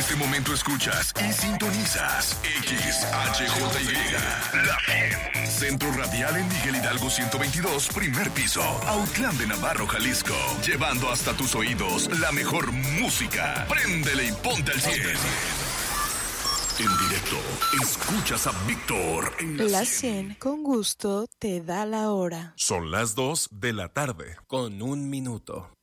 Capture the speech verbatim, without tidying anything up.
este momento escuchas y sintonizas X H J Y, La cien. Centro Radial en Miguel Hidalgo ciento veintidós, primer piso, Autlán de Navarro, Jalisco. Llevando hasta tus oídos la mejor música. Préndele y ponte al cien. En directo, escuchas a Víctor en La cien, con gusto, te da la hora. Son las dos de la tarde, con un minuto.